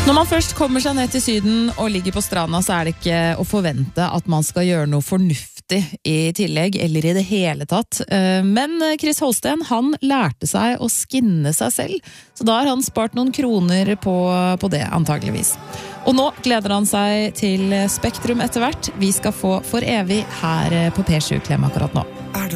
Når man først kommer seg ned til Syden og ligger på stranda, så er det ikke å forvente at man skal gjøre noe fornuftig i tillegg, eller i det hele tatt. Men Chris Holsten, han lærte seg å skinne seg selv, så da har han spart noen kroner på det, antageligvis. Og nå gleder han seg til Spektrum etter hvert. Vi skal få For evig her på P7 Klem akkurat nå.